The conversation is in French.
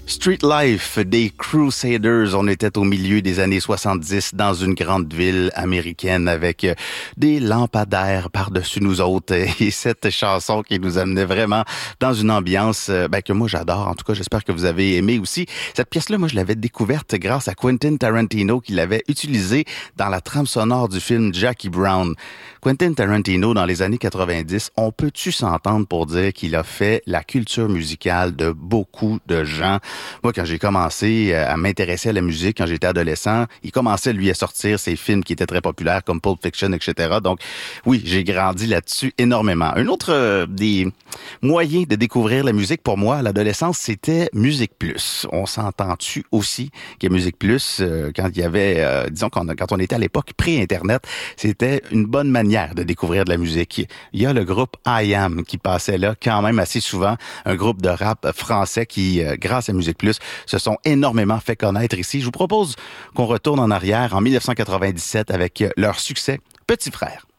Street Life des Crusaders. On était au milieu des années 70 dans une grande ville américaine avec des lampadaires par-dessus nous autres et cette chanson qui nous amenait vraiment dans une ambiance que moi j'adore. En tout cas, j'espère que vous avez aimé aussi. Cette pièce-là, moi, je l'avais découverte grâce à Quentin Tarantino qui l'avait utilisée dans la trame sonore du film Jackie Brown. Quentin Tarantino, dans les années 90, on peut-tu s'entendre pour dire qu'il a fait la culture musicale de beaucoup de gens? Moi, quand j'ai commencé à m'intéresser à la musique, quand j'étais adolescent, il commençait, lui, à sortir ses films qui étaient très populaires, comme Pulp Fiction, etc. Donc, oui, j'ai grandi là-dessus énormément. Un autre des moyens de découvrir la musique, pour moi, à l'adolescence, c'était Musique Plus. On s'entend-tu aussi que Musique Plus, quand il y avait, disons, quand on était à l'époque pré-Internet, c'était une bonne manière de découvrir de la musique. Il y a le groupe I Am qui passait là quand même assez souvent, un groupe de rap français qui, grâce à Musique Plus, se sont énormément fait connaître ici. Je vous propose qu'on retourne en arrière en 1997 avec leur succès Petit Frère.